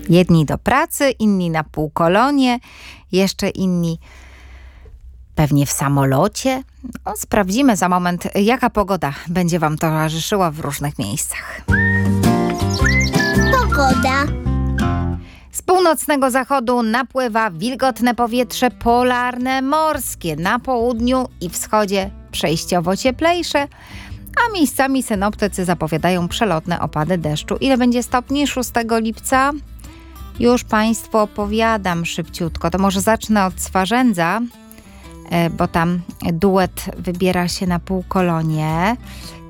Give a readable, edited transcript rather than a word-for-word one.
Jedni do pracy, inni na półkolonie, jeszcze inni pewnie w samolocie. Sprawdzimy za moment, jaka pogoda będzie Wam towarzyszyła w różnych miejscach. Pogoda. Z północnego zachodu napływa wilgotne powietrze polarne, morskie. Na południu i wschodzie przejściowo cieplejsze, a miejscami synoptycy zapowiadają przelotne opady deszczu. Ile będzie stopni 6 lipca? Już Państwu opowiadam szybciutko. To może zacznę od Swarzędza, bo tam duet wybiera się na półkolonie.